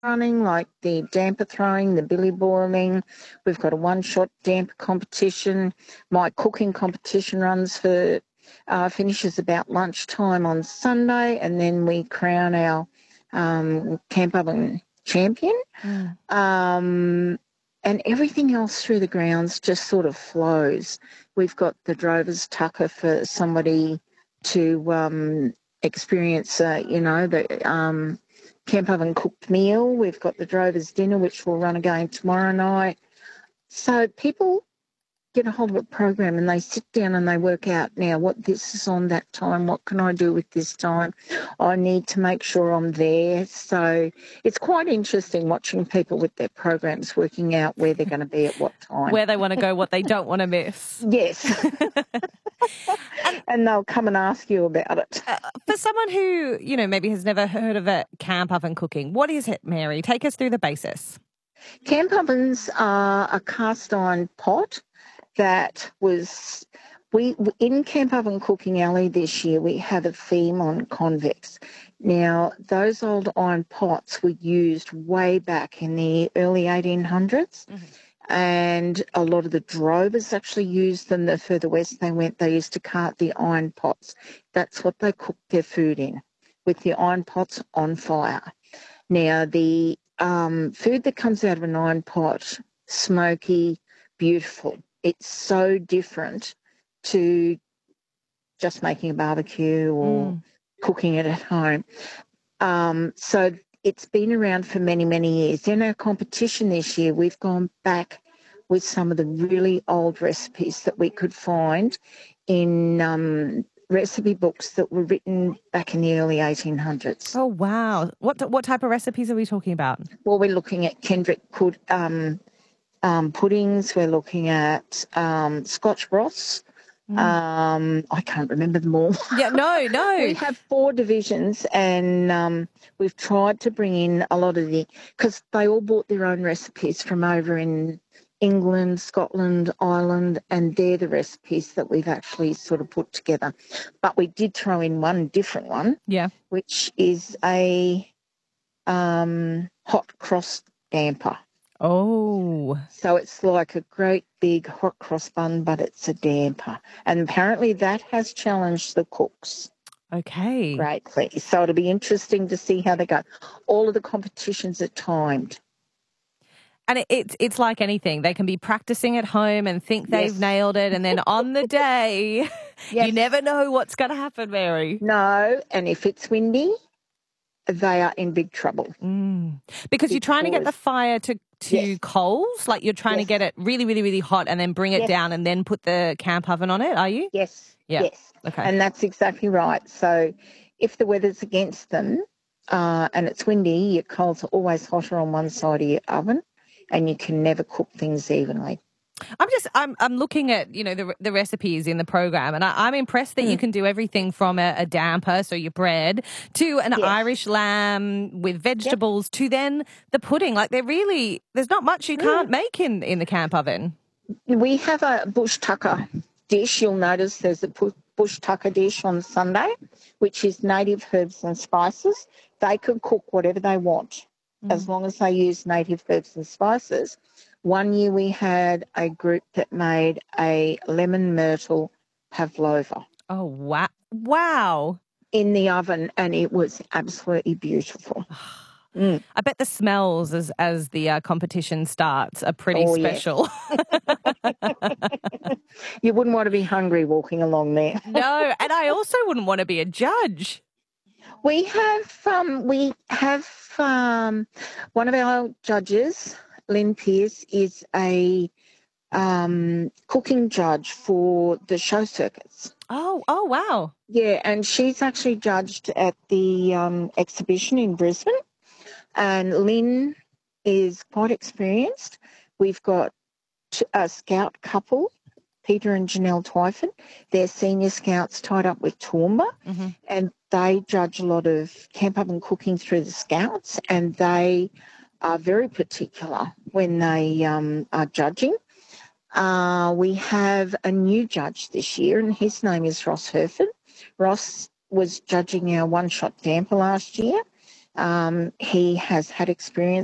running, like the damper throwing, the billy boiling. We've got a one-shot damper competition. My cooking competition finishes about lunchtime on Sunday, and then we crown our camp oven champion. And everything else through the grounds just sort of flows. We've got the Drover's Tucker for somebody to experience, the camp oven cooked meal. We've got the Drover's Dinner, which will run again tomorrow night. So people get a hold of a program and they sit down and they work out, now what this is on that time, what can I do with this time? I need to make sure I'm there. So it's quite interesting watching people with their programs working out where they're going to be at what time. Where they want to go, what they don't want to miss. Yes. And they'll come and ask you about it. For someone who, maybe has never heard of a camp oven cooking, what is it, Mary? Take us through the basis. Camp ovens are a cast iron pot that was, in Camp Oven Cooking Alley this year, we had a theme on convex. Now, those old iron pots were used way back in the early 1800s, and a lot of the drovers actually used them. The further west they went, they used to cart the iron pots. That's what they cooked their food in, with the iron pots on fire. Now, the food that comes out of an iron pot, smoky, beautiful. It's so different to just making a barbecue or cooking it at home. So it's been around for many, many years. In our competition this year, we've gone back with some of the really old recipes that we could find in recipe books that were written back in the early 1800s. Oh, wow. What type of recipes are we talking about? Well, we're looking at Kendrick puddings. We're looking at Scotch broths. I can't remember them all. Yeah, no. We have 4 divisions, and we've tried to bring in a lot of because they all bought their own recipes from over in England, Scotland, Ireland, and they're the recipes that we've actually sort of put together. But we did throw in one different one, which is a hot cross damper. Oh. So it's like a great big hot cross bun, but it's a damper. And apparently that has challenged the cooks. Okay. Greatly. So it'll be interesting to see how they go. All of the competitions are timed. And it's like anything. They can be practicing at home and think they've nailed it, and then on the day, you never know what's going to happen, Mary. No, and if it's windy, they are in big trouble. Because you're trying to get the fire to coals, like you're trying to get it really, really, really hot and then bring it down and then put the camp oven on it, are you? Yes. Yeah. Yes. Okay. And that's exactly right. So if the weather's against them and it's windy, your coals are always hotter on one side of your oven and you can never cook things evenly. I'm looking at, the recipes in the program, and I'm impressed that you can do everything from a damper, so your bread, to an Irish lamb with vegetables, to then the pudding. Like there's not much you can't make in the camp oven. We have a bush tucker dish. You'll notice there's a bush tucker dish on Sunday, which is native herbs and spices. They can cook whatever they want as long as they use native herbs and spices. One year we had a group that made a lemon myrtle pavlova. Oh, wow. Wow. In the oven, and it was absolutely beautiful. I bet the smells as the competition starts are pretty special. You wouldn't want to be hungry walking along there. No, and I also wouldn't want to be a judge. We have one of our judges, Lynn Pierce, is a cooking judge for the show circuits. Oh, wow. Yeah, and she's actually judged at the exhibition in Brisbane. And Lynn is quite experienced. We've got a scout couple, Peter and Janelle Twyford. They're senior scouts tied up with Toowoomba, and they judge a lot of camp oven cooking through the scouts, and they are very particular when they are judging. We have a new judge this year, and his name is Ross Herford. Ross was judging our one-shot damper last year, He has had experience